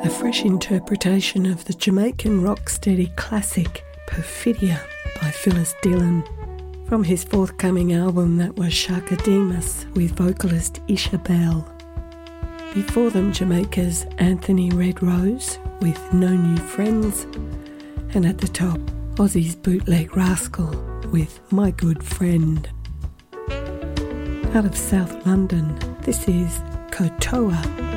a fresh interpretation of the Jamaican rocksteady classic Perfidia by Phyllis Dillon from his forthcoming album that was Shaka Demus with vocalist Isha Bell. Before them, Jamaica's Anthony Red Rose with No New Friends, and at the top, Aussie's Bootleg Rascal with My Good Friend. Out of South London, this is Kotoa